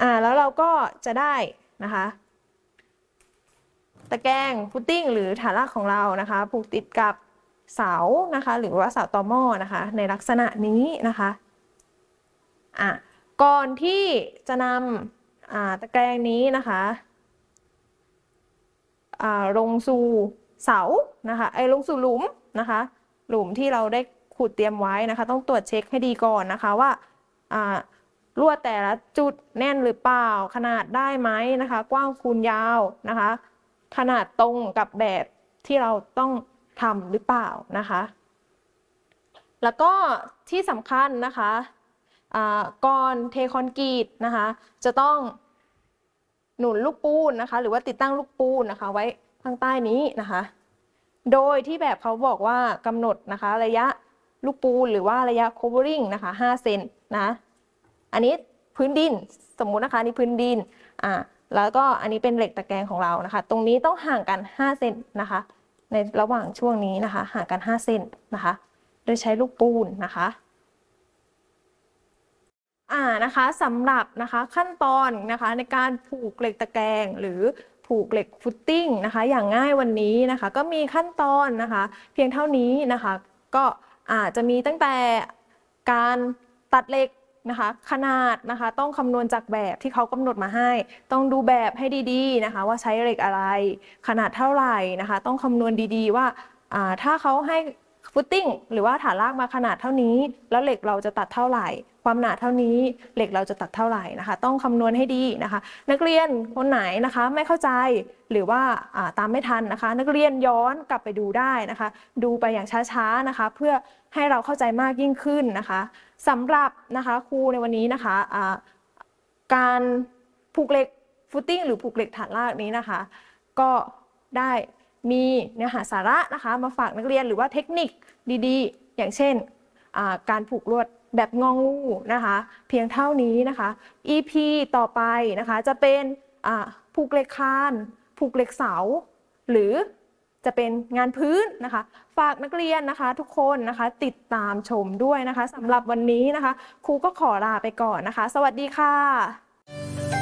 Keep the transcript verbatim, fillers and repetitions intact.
อ่าแล้วเราก็จะได้นะคะตะแกรงฟุตติ้งหรือฐานรากของเรานะคะผูกติดกับเสานะคะหรือว่าเสาตอหม้อนะคะในลักษณะนี้นะคะอ่ะก่อนที่จะนำอ่าตะแกรงนี้นะคะอ่าลงสู่เสานะคะไอ้ลงสู่หลุมนะคะหลุมที่เราได้ขุดเตรียมไว้นะคะต้องตรวจเช็คให้ดีก่อนนะคะว่าอ่าลวดแต่ละจุดแน่นหรือเปล่าขนาดได้ไหมนะคะกว้างคูณยาวนะคะขนาดตรงกับแบบที่เราต้องทำหรือเปล่านะคะแล้วก็ที่สำคัญนะคะก่อนเทคอนกรีตนะคะจะต้องหนุนลูกปูนนะคะหรือว่าติดตั้งลูกปูนนะคะไว้ข้างใต้นี้นะคะโดยที่แบบเขาบอกว่ากำหนดนะคะระยะลูกปูนหรือว่าระยะ covering นะคะห้าเซนนะอันนี้พื้นดินสมมุตินะคะนี่พื้นดินอ่าแล้วก็อันนี้เป็นเหล็กตะแกรงของเรานะคะตรงนี้ต้องห่างกันห้าเซนนะคะในระหว่างช่วงนี้นะคะห่างกันห้าเซนนะคะโดยใช้ลูกปูนนะคะอ่านะคะสำหรับนะคะขั้นตอนนะคะในการผูกเหล็กตะแกรงหรือผูกเหล็กฟุตติ้งนะคะอย่างง่ายวันนี้นะคะก็มีขั้นตอนนะคะเพียงเท่านี้นะคะก็อาจจะมีตั้งแต่การตัดเหล็กนะคะขนาดนะคะต้องคำนวณจากแบบที่เขากำหนดมาให้ต้องดูแบบให้ดีๆนะคะว่าใช้เหล็กอะไรขนาดเท่าไหร่นะคะต้องคำนวณดีๆว่าถ้าเขาให้ฟุตติ้งหรือว่าฐานรากมาขนาดเท่านี้แล้วเหล็กเราจะตัดเท่าไหร่ความหนาเท่านี้เหล็กเราจะตัดเท่าไหร่นะคะต้องคำนวณให้ดีนะคะนักเรียนคนไหนนะคะไม่เข้าใจหรือว่าตามไม่ทันนะคะนักเรียนย้อนกลับไปดูได้นะคะดูไปอย่างช้าๆนะคะเพื่อให้เราเข้าใจมากยิ่งขึ้นนะคะสำหรับนะคะครูในวันนี้นะคะการผูกเหล็กฟุตติ้งหรือผูกเหล็กฐานรากนี้นะคะก็ได้มีเนื้อหาสาระนะคะมาฝากนักเรียนหรือว่าเทคนิคดีๆอย่างเช่นการผูกลวดแบบงองูนะคะเพียงเท่านี้นะคะ อี พี ต่อไปนะคะจะเป็นผูกเหล็กคานผูกเหล็กเสาหรือจะเป็นงานพื้นนะคะฝากนักเรียนนะคะทุกคนนะคะติดตามชมด้วยนะคะสำหรับวันนี้นะคะครูก็ขอลาไปก่อนนะคะสวัสดีค่ะ